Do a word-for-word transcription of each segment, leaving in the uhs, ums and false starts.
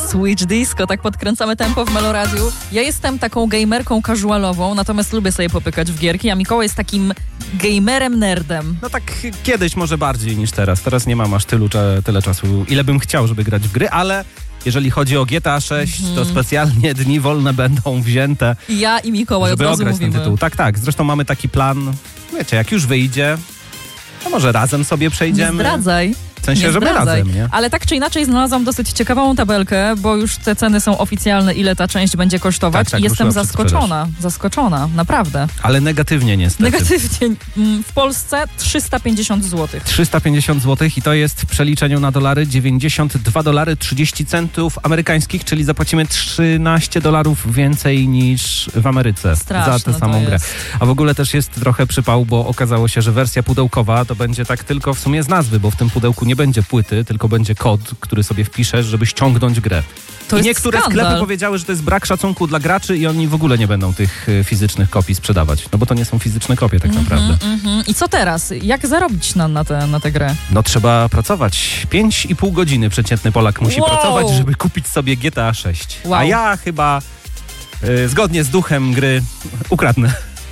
Switch Disco, tak podkręcamy tempo w Meloradiu. Ja jestem taką gamerką casualową, natomiast lubię sobie popykać w gierki, a Mikołaj jest takim gamerem nerdem. No tak kiedyś może bardziej niż teraz. Teraz nie mam aż tylu, tyle czasu, ile bym chciał, żeby grać w gry, ale jeżeli chodzi o G T A sześć, mm-hmm. to specjalnie dni wolne będą wzięte. Ja i Mikołaj żeby od razu ograć mówimy. ten tytuł. Tak, tak. Zresztą mamy taki plan, wiecie, jak już wyjdzie, to może razem sobie przejdziemy. Nie zdradzaj. W sensie, nie żeby zdradzaj. razem, nie? Ale tak czy inaczej znalazłam dosyć ciekawą tabelkę, bo już te ceny są oficjalne, ile ta część będzie kosztować. Tak, tak, I jestem ruszyła zaskoczona. Zaskoczona, naprawdę. Ale negatywnie niestety. Negatywnie. W Polsce trzysta pięćdziesiąt złotych. trzysta pięćdziesiąt złotych i to jest w przeliczeniu na dolary dziewięćdziesiąt dwa dolary trzydzieści centów amerykańskich, czyli zapłacimy trzynaście dolarów więcej niż w Ameryce Straszne za tę samą grę. jest. A w ogóle też jest trochę przypał, bo okazało się, że wersja pudełkowa to będzie tak tylko w sumie z nazwy, bo w tym pudełku nie będzie płyty, tylko będzie kod, który sobie wpiszesz, żeby ściągnąć grę. To I jest niektóre skandal. sklepy powiedziały, że to jest brak szacunku dla graczy i oni w ogóle nie będą tych y, fizycznych kopii sprzedawać. No bo to nie są fizyczne kopie tak naprawdę. Mm-hmm, mm-hmm. I co teraz? Jak zarobić na, na, tę, na tę grę? No trzeba pracować. Pięć i pół godziny przeciętny Polak musi Wow. pracować, żeby kupić sobie G T A sześć. Wow. A ja chyba y, zgodnie z duchem gry ukradnę.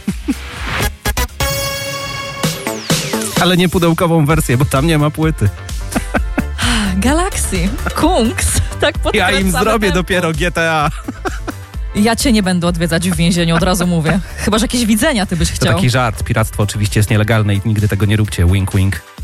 Ale nie pudełkową wersję, bo tam nie ma płyty. Galaxy, Kungs, tak Ja im zrobię tempo. dopiero G T A. Ja cię nie będę odwiedzać w więzieniu, od razu mówię. Chyba że jakieś widzenia ty byś To chciał. taki żart. Piractwo oczywiście jest nielegalne i nigdy tego nie róbcie. Wink, wink.